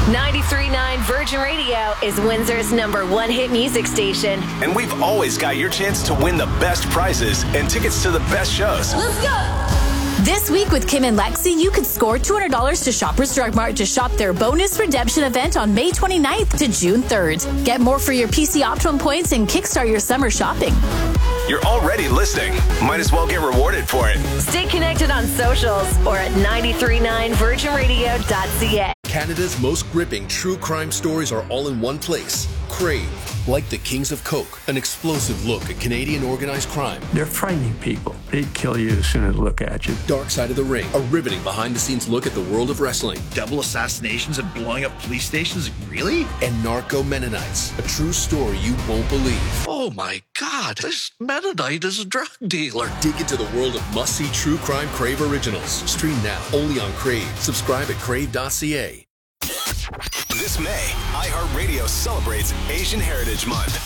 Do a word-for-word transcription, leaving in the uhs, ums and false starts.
ninety-three point nine Virgin Radio is Windsor's number one hit music station. And we've always got your chance to win the best prizes and tickets to the best shows. Let's go! This week with Kim and Lexi, you could score two hundred dollars to Shoppers Drug Mart to shop their bonus redemption event on May twenty-ninth to June third. Get more for your P C Optimum points and kickstart your summer shopping. You're already listening. Might as well get rewarded for it. Stay connected on socials or at ninety-three point nine virgin radio dot c a. Canada's most gripping true crime stories are all in one place. Crave. Like the Kings of Coke, an explosive look at Canadian organized crime. They're frightening people. They'd kill you as soon as they look at you. Dark Side of the Ring, a riveting behind-the-scenes look at the world of wrestling. Double assassinations and blowing up police stations? Really? And Narco Mennonites, a true story you won't believe. Oh my God, this Mennonite is a drug dealer. Dig into the world of must-see true crime Crave originals. Stream now, only on Crave. Subscribe at crave dot c a. This May, iHeartRadio celebrates Asian Heritage Month.